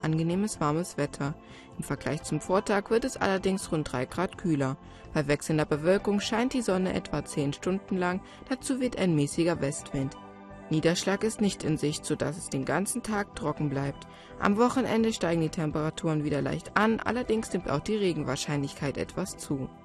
angenehmes warmes Wetter. Im Vergleich zum Vortag wird es allerdings rund 3 Grad kühler. Bei wechselnder Bewölkung scheint die Sonne etwa 10 Stunden lang, dazu weht ein mäßiger Westwind. Niederschlag ist nicht in Sicht, sodass es den ganzen Tag trocken bleibt. Am Wochenende steigen die Temperaturen wieder leicht an, allerdings nimmt auch die Regenwahrscheinlichkeit etwas zu.